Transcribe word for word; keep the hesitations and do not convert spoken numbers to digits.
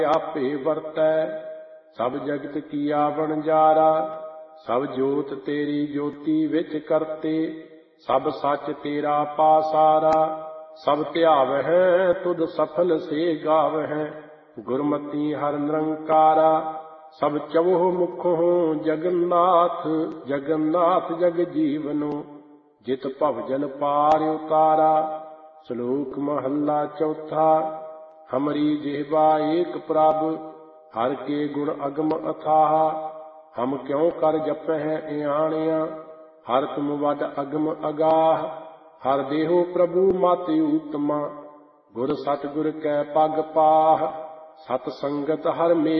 आपे वरतै सब जगत किया वणजारा। सब जोत तेरी ज्योति विच करते सब सच तेरा पासारा। सब ध्यावै तुद सफल से गावै गुरमति हर निरंकारा। सब चौह मुखों जगन्नाथ जगन्नाथ जग जीवनो जित भवजन पार उतारा। श्लोक महला चौथा। हमरी जिह्वा एक प्रभ हर के गुण अगम अथाह। हम क्यों कर जपह इयाणिया हर तुम वड अगम अगाह। हर देहो प्रभु मत उत्तमा गुर सतगुर कै पग पाह। सत संगत हर मे